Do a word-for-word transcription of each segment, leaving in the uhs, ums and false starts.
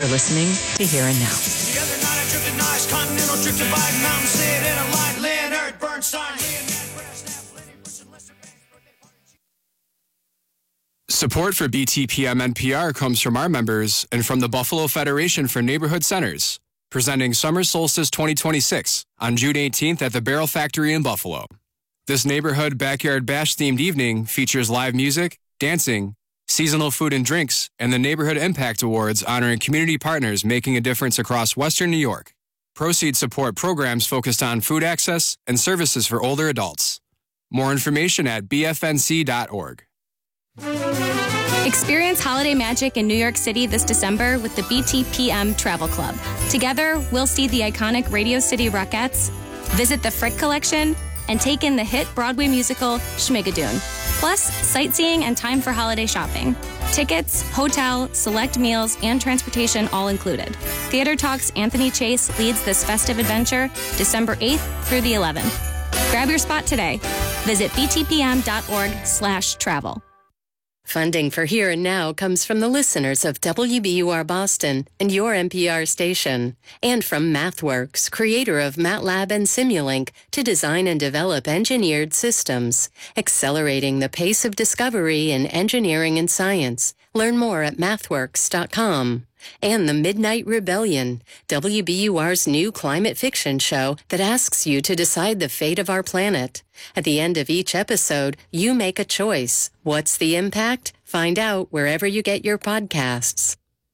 listening to Here and Now. The other night I drifted nice, continental drifted by Mountain Sid in a light, Leonard Bernstein. Support for B T P M N P R comes from our members and from the Buffalo Federation for Neighborhood Centers, presenting Summer Solstice twenty twenty-six on June eighteenth at the Barrel Factory in Buffalo. This neighborhood backyard bash-themed evening features live music, dancing, seasonal food and drinks, and the Neighborhood Impact Awards honoring community partners making a difference across Western New York. Proceeds support programs focused on food access and services for older adults. More information at b f n c dot org. Experience holiday magic in New York City this December with the B T P M Travel Club. Together, we'll see the iconic Radio City Rockettes, visit the Frick Collection, and take in the hit Broadway musical Schmigadoon. Plus, sightseeing and time for holiday shopping. Tickets, hotel, select meals, and transportation all included. Theater Talk's Anthony Chase leads this festive adventure December eighth through the eleventh. Grab your spot today. Visit b t p m dot org slash travel. Funding for Here and Now comes from the listeners of W B U R Boston and your N P R station, and from MathWorks, creator of MATLAB and Simulink, to design and develop engineered systems, accelerating the pace of discovery in engineering and science. Learn more at mathworks dot com. And The Midnight Rebellion, W B U R's new climate fiction show that asks you to decide the fate of our planet. At the end of each episode, you make a choice. What's the impact? Find out wherever you get your podcasts.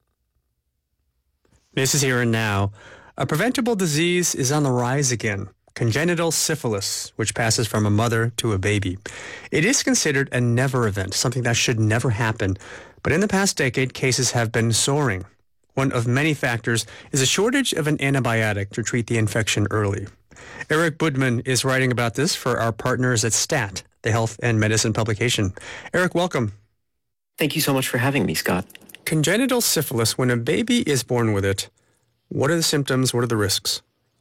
This is Here and Now. A preventable disease is on the rise again. Congenital syphilis, which passes from a mother to a baby. It is considered a never event, something that should never happen. But in the past decade, cases have been soaring. One of many factors is a shortage of an antibiotic to treat the infection early. Eric Budman is writing about this for our partners at STAT, the Health and Medicine publication. Eric, welcome. Thank you so much for having me, Scott. Congenital syphilis, when a baby is born with it, what are the symptoms? What are the risks?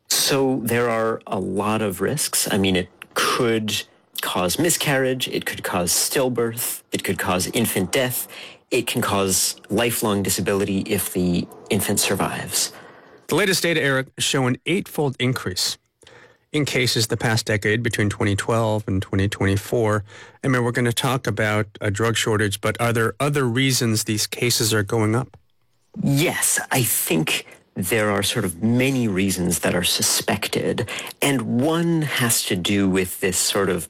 So there are a lot of risks. I mean, it could cause miscarriage. It could cause stillbirth. It could cause infant death. It can cause lifelong disability if the infant survives. The latest data, Eric, show an eightfold increase in cases the past decade between twenty twelve and twenty twenty-four. I mean, we're going to talk about a drug shortage, but are there other reasons these cases are going up? Yes, I think there are sort of many reasons that are suspected, and one has to do with this sort of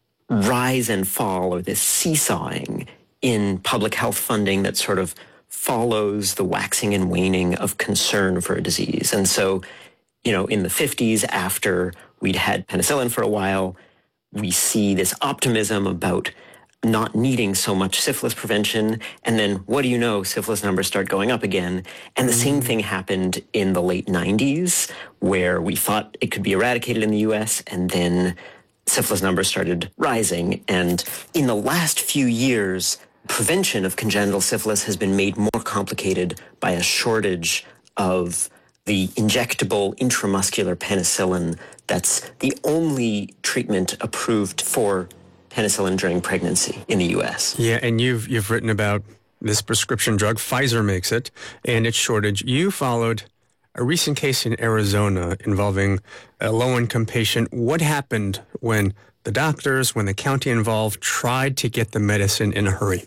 rise and fall, or this seesawing in public health funding that sort of follows the waxing and waning of concern for a disease. And so, you know, in the fifties, after we'd had penicillin for a while, we see this optimism about not needing so much syphilis prevention. And then, what do you know, syphilis numbers start going up again. And the same thing happened in the late nineties, where we thought it could be eradicated in the U S, and then syphilis numbers started rising. And in the last few years, prevention of congenital syphilis has been made more complicated by a shortage of the injectable intramuscular penicillin that's the only treatment approved for penicillin during pregnancy in the U S. Yeah, and you've you've written about this prescription drug. Pfizer makes it, and its shortage. You followed a recent case in Arizona involving a low-income patient. What happened when the doctors, when the county involved, tried to get the medicine in a hurry?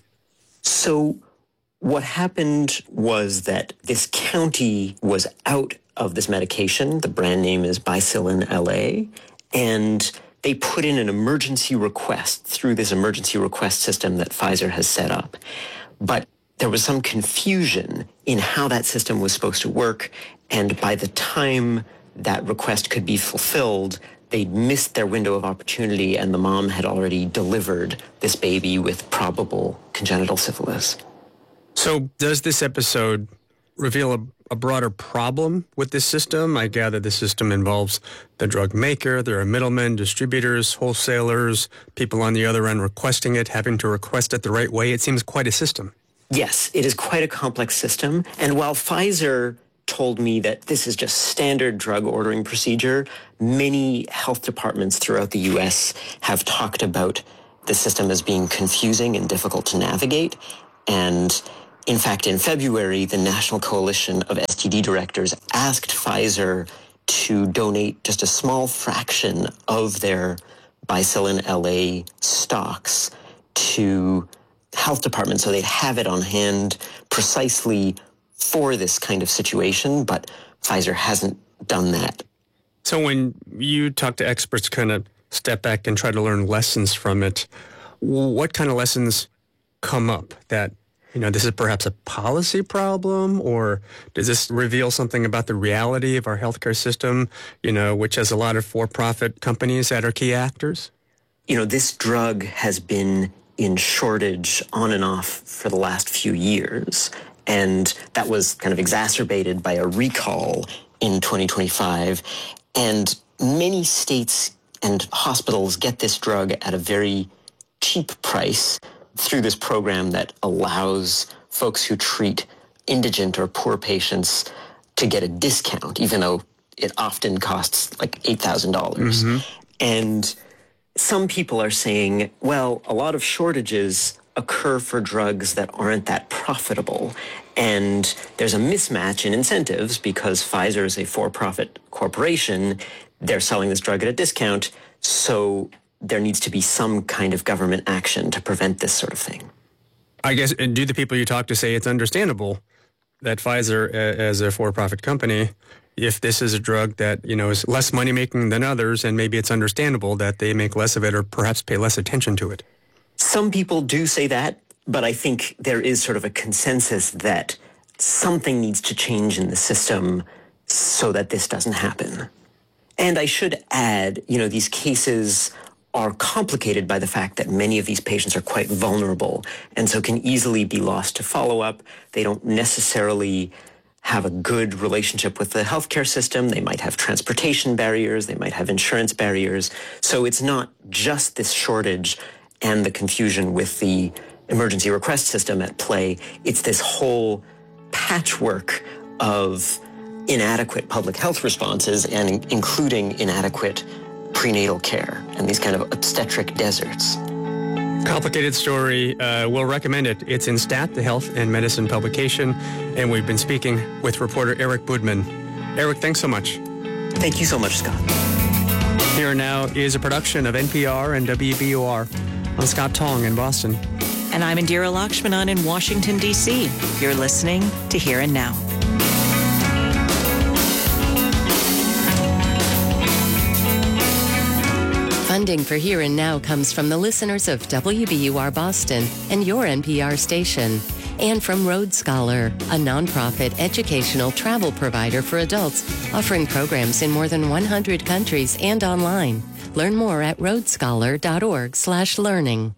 So what happened was that this county was out of this medication. The brand name is Bicillin L A, and they put in an emergency request through this emergency request system that Pfizer has set up. But there was some confusion in how that system was supposed to work, and by the time that request could be fulfilled, they'd missed their window of opportunity, and the mom had already delivered this baby with probable congenital syphilis. So does this episode reveal a, a broader problem with this system? I gather the system involves the drug maker, there are middlemen, distributors, wholesalers, people on the other end requesting it, having to request it the right way. It seems quite a system. Yes, it is quite a complex system. And while Pfizer told me that this is just standard drug ordering procedure, many health departments throughout the U S have talked about the system as being confusing and difficult to navigate. And In fact, in February, the National Coalition of S T D Directors asked Pfizer to donate just a small fraction of their Bicillin L A stocks to health departments so they'd have it on hand precisely for this kind of situation, but Pfizer hasn't done that. So when you talk to experts, kind of step back and try to learn lessons from it, what kind of lessons come up that, you know, this is perhaps a policy problem, or does this reveal something about the reality of our healthcare system, you know, which has a lot of for-profit companies that are key actors? You know, this drug has been in shortage on and off for the last few years, and that was kind of exacerbated by a recall in twenty twenty-five. And many states and hospitals get this drug at a very cheap price through this program that allows folks who treat indigent or poor patients to get a discount, even though it often costs like eight thousand dollars. Mm-hmm. And some people are saying, well, a lot of shortages occur for drugs that aren't that profitable. And there's a mismatch in incentives because Pfizer is a for-profit corporation. They're selling this drug at a discount. So there needs to be some kind of government action to prevent this sort of thing. I guess, and do the people you talk to say it's understandable that Pfizer, as a for-profit company, if this is a drug that, you know, is less money-making than others, and maybe it's understandable that they make less of it or perhaps pay less attention to it? Some people do say that, but I think there is sort of a consensus that something needs to change in the system so that this doesn't happen. And I should add, you know, these cases are complicated by the fact that many of these patients are quite vulnerable and so can easily be lost to follow-up. They don't necessarily have a good relationship with the healthcare system. They might have transportation barriers. They might have insurance barriers. So it's not just this shortage and the confusion with the emergency request system at play. It's this whole patchwork of inadequate public health responses and including inadequate prenatal care and these kind of obstetric deserts. Complicated story. Uh, we'll recommend it. It's in Stat, the Health and Medicine publication, and we've been speaking with reporter Eric Budman. Eric, thanks so much. Thank you so much, Scott. Here Now is a production of N P R and W B U R. I'm Scott Tong in Boston. And I'm Indira Lakshmanan in Washington, D C You're listening to Here and Now. Funding for Here and Now comes from the listeners of W B U R Boston and your N P R station, and from Road Scholar, a nonprofit educational travel provider for adults offering programs in more than one hundred countries and online. Learn more at roadscholar.org slash learning.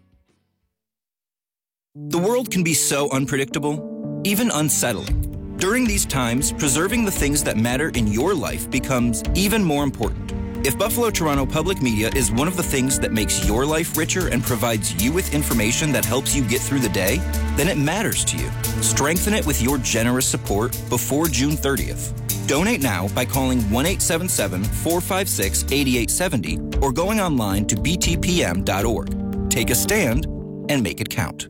The world can be so unpredictable, even unsettling. During these times, preserving the things that matter in your life becomes even more important. If Buffalo Toronto Public Media is one of the things that makes your life richer and provides you with information that helps you get through the day, then it matters to you. Strengthen it with your generous support before June thirtieth. Donate now by calling one eight seven seven, four five six, eight eight seven zero or going online to b t p m dot org. Take a stand and make it count.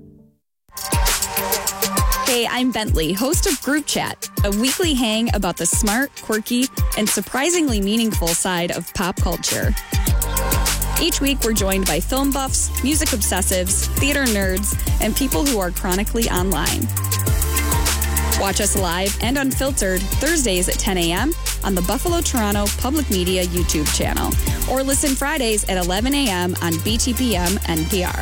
Hey, I'm Bentley, host of Group Chat, a weekly hang about the smart, quirky, and surprisingly meaningful side of pop culture. Each week, we're joined by film buffs, music obsessives, theater nerds, and people who are chronically online. Watch us live and unfiltered Thursdays at ten a.m. on the Buffalo Toronto Public Media YouTube channel, or listen Fridays at eleven a.m. on B T P M N P R.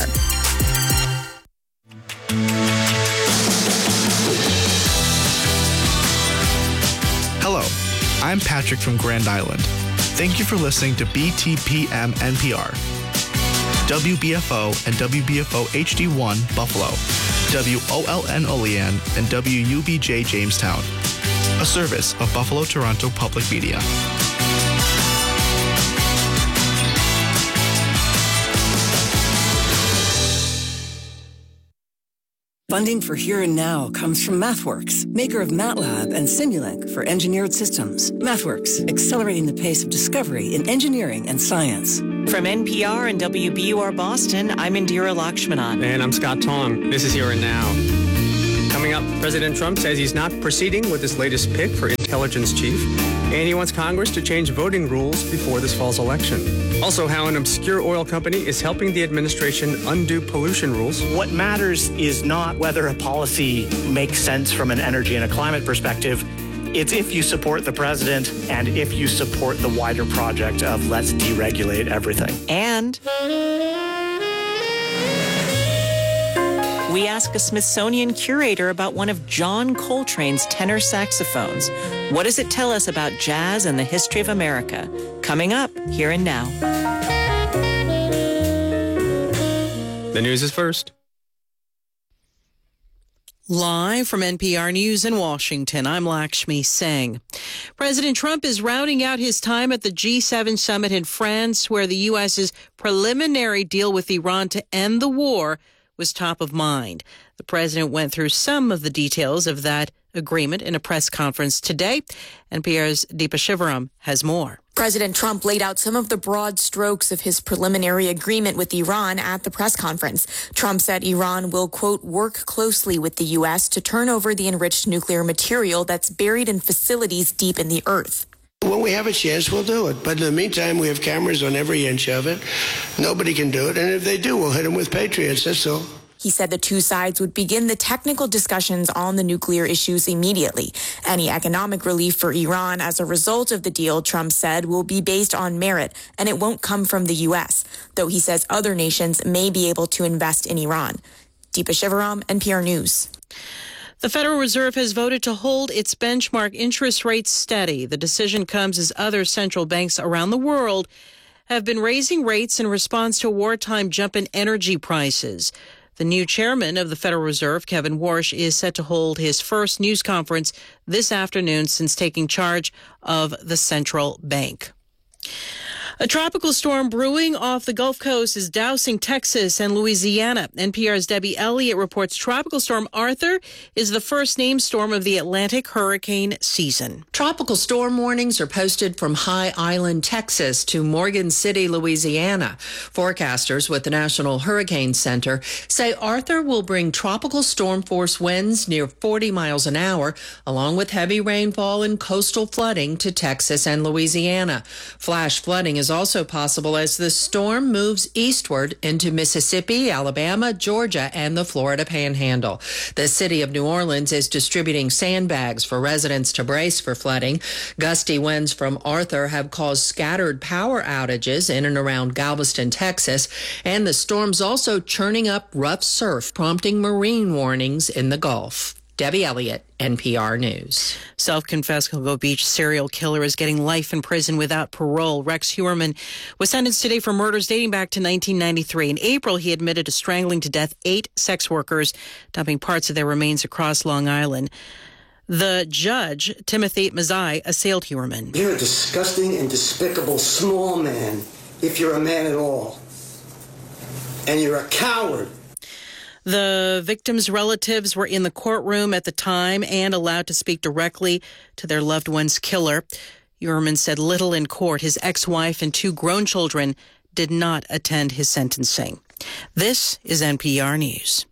Hello, I'm Patrick from Grand Island. Thank you for listening to B T P M N P R, W B F O and W B F O H D one Buffalo, W O L N Olean, and W U B J Jamestown, a service of Buffalo Toronto Public Media. Funding for Here and Now comes from MathWorks, maker of MATLAB and Simulink for engineered systems. MathWorks, accelerating the pace of discovery in engineering and science. From N P R and W B U R Boston, I'm Indira Lakshmanan. And I'm Scott Tong. This is Here and Now. Coming Coming up, President Trump says he's not proceeding with his latest pick for intelligence chief, and he wants Congress to change voting rules before this fall's election. Also, how an obscure oil company is helping the administration undo pollution rules. What matters is not whether a policy makes sense from an energy and a climate perspective. It's if you support the president and if you support the wider project of let's deregulate everything. And we ask a Smithsonian curator about one of John Coltrane's tenor saxophones. What does it tell us about jazz and the history of America? Coming up, here and now. The news is first. Live from N P R News in Washington, I'm Lakshmi Singh. President Trump is rounding out his time at the G seven summit in France, where the U S's preliminary deal with Iran to end the war was top of mind. The president went through some of the details of that agreement in a press conference today. N P R's Deepa Shivaram has more. President Trump laid out some of the broad strokes of his preliminary agreement with Iran at the press conference. Trump said Iran will, quote, work closely with the U S to turn over the enriched nuclear material that's buried in facilities deep in the earth. When we have a chance, we'll do it. But in the meantime, we have cameras on every inch of it. Nobody can do it. And if they do, we'll hit them with Patriots. That's all. He said the two sides would begin the technical discussions on the nuclear issues immediately. Any economic relief for Iran as a result of the deal, Trump said, will be based on merit, and it won't come from the U S, though he says other nations may be able to invest in Iran. Deepa Shivaram, N P R News. The Federal Reserve has voted to hold its benchmark interest rates steady. The decision comes as other central banks around the world have been raising rates in response to a wartime jump in energy prices. The new chairman of the Federal Reserve, Kevin Warsh, is set to hold his first news conference this afternoon since taking charge of the central bank. A tropical storm brewing off the Gulf Coast is dousing Texas and Louisiana. N P R's Debbie Elliott reports Tropical Storm Arthur is the first named storm of the Atlantic hurricane season. Tropical storm warnings are posted from High Island, Texas to Morgan City, Louisiana. Forecasters with the National Hurricane Center say Arthur will bring tropical storm force winds near forty miles an hour, along with heavy rainfall and coastal flooding to Texas and Louisiana. Flash flooding is also possible as the storm moves eastward into Mississippi, Alabama, Georgia, and the Florida Panhandle. The city of New Orleans is distributing sandbags for residents to brace for flooding. Gusty winds from Arthur have caused scattered power outages in and around Galveston, Texas, and the storm's also churning up rough surf, prompting marine warnings in the Gulf. Debbie Elliott, N P R News. Self-confessed Cocoa Beach serial killer is getting life in prison without parole. Rex Heuermann was sentenced today for murders dating back to nineteen ninety-three. In April, he admitted to strangling to death eight sex workers, dumping parts of their remains across Long Island. The judge, Timothy Mazzei, assailed Heuermann. You're a disgusting and despicable small man, if you're a man at all. And you're a coward. The victims' relatives were in the courtroom at the time and allowed to speak directly to their loved one's killer. Heuermann said little in court. His ex-wife and two grown children did not attend his sentencing. This is N P R News.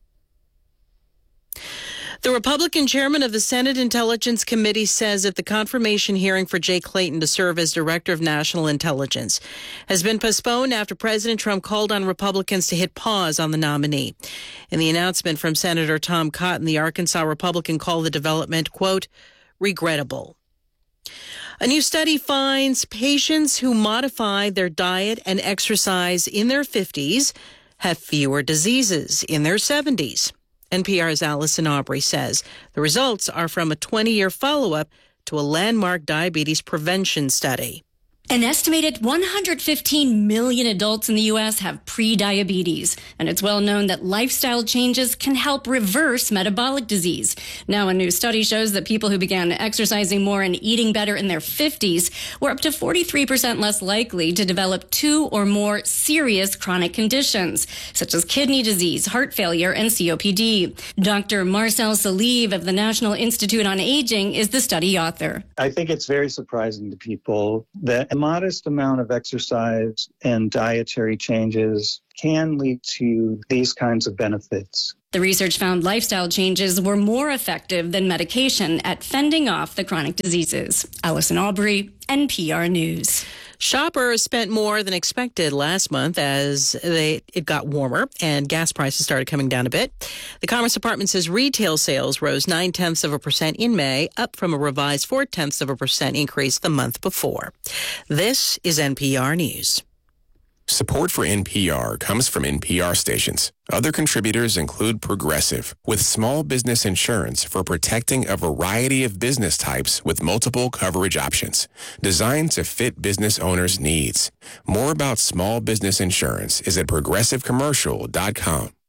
The Republican chairman of the Senate Intelligence Committee says that the confirmation hearing for Jay Clayton to serve as Director of National Intelligence has been postponed after President Trump called on Republicans to hit pause on the nominee. In the announcement from Senator Tom Cotton, the Arkansas Republican called the development, quote, regrettable. A new study finds patients who modify their diet and exercise in their fifties have fewer diseases in their seventies. N P R's Allison Aubrey says the results are from a twenty-year follow-up to a landmark diabetes prevention study. An estimated one hundred fifteen million adults in the U S have prediabetes, and it's well known that lifestyle changes can help reverse metabolic disease. Now, a new study shows that people who began exercising more and eating better in their fifties were up to forty-three percent less likely to develop two or more serious chronic conditions, such as kidney disease, heart failure, and C O P D. Doctor Marcel Salive of the National Institute on Aging is the study author. I think it's very surprising to people that a modest amount of exercise and dietary changes can lead to these kinds of benefits. The research found lifestyle changes were more effective than medication at fending off the chronic diseases. Allison Aubrey, N P R News. Shoppers spent more than expected last month as they, it got warmer and gas prices started coming down a bit. The Commerce Department says retail sales rose nine-tenths of a percent in May, up from a revised four-tenths of a percent increase the month before. This is N P R News. Support for N P R comes from N P R stations. Other contributors include Progressive, with small business insurance for protecting a variety of business types with multiple coverage options, designed to fit business owners' needs. More about small business insurance is at progressive commercial dot com.